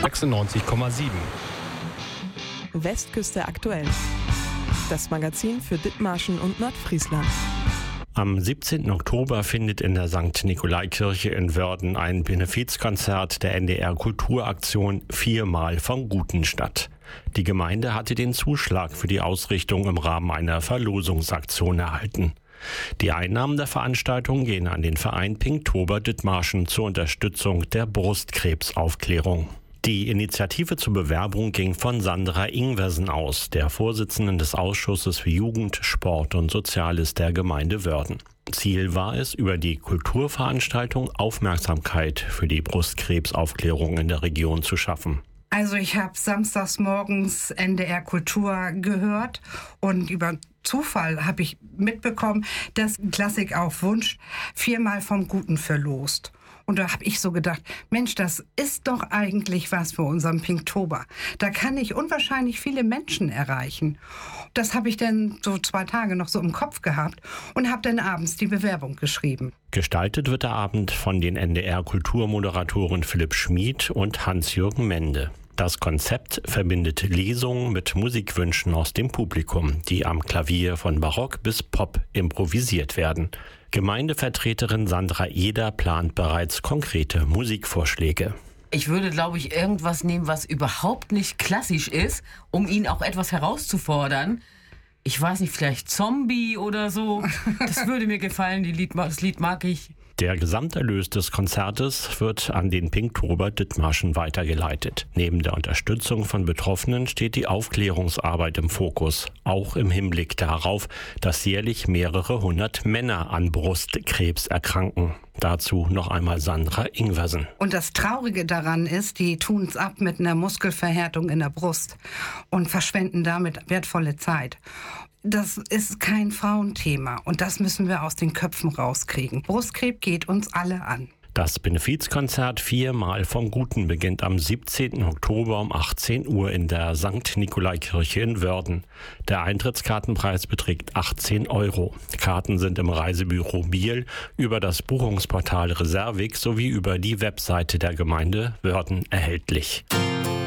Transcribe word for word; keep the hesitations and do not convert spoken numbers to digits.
sechsundneunzig Komma sieben. Westküste aktuell. Das Magazin für Dithmarschen und Nordfriesland. Am siebzehnten Oktober findet in der Sankt Nikolaikirche in Wörden ein Benefizkonzert der N D R Kulturaktion Viermal vom Guten statt. Die Gemeinde hatte den Zuschlag für die Ausrichtung im Rahmen einer Verlosungsaktion erhalten. Die Einnahmen der Veranstaltung gehen an den Verein Pinktober Dithmarschen zur Unterstützung der Brustkrebsaufklärung. Die Initiative zur Bewerbung ging von Sandra Ingwersen aus, der Vorsitzenden des Ausschusses für Jugend, Sport und Soziales der Gemeinde Wörden. Ziel war es, über die Kulturveranstaltung Aufmerksamkeit für die Brustkrebsaufklärung in der Region zu schaffen. Also ich habe samstags morgens N D R Kultur gehört und über Zufall habe ich mitbekommen, dass Klassik auf Wunsch Viermal vom Guten verlost. Und da habe ich so gedacht, Mensch, das ist doch eigentlich was für unseren Pinktober. Da kann ich unwahrscheinlich viele Menschen erreichen. Das habe ich dann so zwei Tage noch so im Kopf gehabt und habe dann abends die Bewerbung geschrieben. Gestaltet wird der Abend von den N D R-Kulturmoderatoren Philipp Schmid und Hans-Jürgen Mende. Das Konzept verbindet Lesungen mit Musikwünschen aus dem Publikum, die am Klavier von Barock bis Pop improvisiert werden. Gemeindevertreterin Sandra Eder plant bereits konkrete Musikvorschläge. Ich würde, glaube ich, irgendwas nehmen, was überhaupt nicht klassisch ist, um ihn auch etwas herauszufordern. Ich weiß nicht, vielleicht Zombie oder so. Das würde mir gefallen, die Lied, das Lied mag ich. Der Gesamterlös des Konzertes wird an den Pinktober Dithmarschen weitergeleitet. Neben der Unterstützung von Betroffenen steht die Aufklärungsarbeit im Fokus, auch im Hinblick darauf, dass jährlich mehrere hundert Männer an Brustkrebs erkranken. Dazu noch einmal Sandra Ingwersen. Und das Traurige daran ist, die tun es ab mit einer Muskelverhärtung in der Brust und verschwenden damit wertvolle Zeit. Das ist kein Frauenthema und das müssen wir aus den Köpfen rauskriegen. Brustkrebs geht uns alle an. Das Benefizkonzert Viermal vom Guten beginnt am siebzehnten Oktober um achtzehn Uhr in der Sankt Nikolaikirche in Wörden. Der Eintrittskartenpreis beträgt achtzehn Euro. Karten sind im Reisebüro Biel, über das Buchungsportal Reservix sowie über die Webseite der Gemeinde Wörden erhältlich.